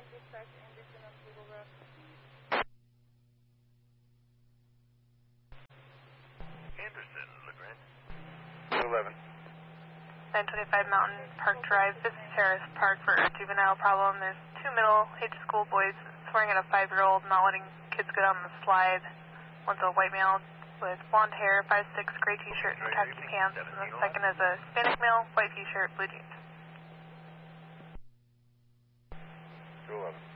Anderson, LeGrand. 211. 925 Mountain Park Drive. This is Harris Park for a juvenile problem. There's two middle-aged schoolboys swearing at a 5-year-old, not letting kids go down the slide. One's a white male with blonde hair, 5'6", gray t-shirt and khaki pants. And the second is a Hispanic male, white t-shirt, blue jeans. 211.